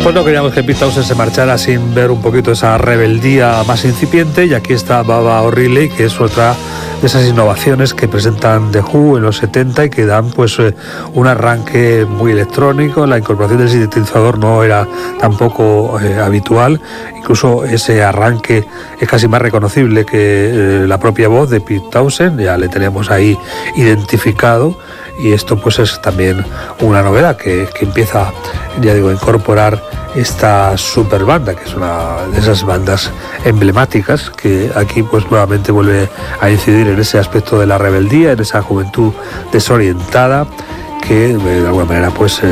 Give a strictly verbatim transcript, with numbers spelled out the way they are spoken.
Pues no queríamos que Pete Townshend se marchara sin ver un poquito esa rebeldía más incipiente, y aquí está Baba O'Reilly, que es otra de esas innovaciones que presentan The Who en los setenta y que dan pues eh, un arranque muy electrónico. La incorporación del sintetizador no era tampoco eh, habitual, incluso ese arranque es casi más reconocible que eh, la propia voz de Pete Townshend, ya le tenemos ahí identificado. Y esto pues es también una novedad que, que empieza, ya digo, a incorporar esta super banda, que es una de esas bandas emblemáticas que aquí pues nuevamente vuelve a incidir en ese aspecto de la rebeldía, en esa juventud desorientada que de alguna manera pues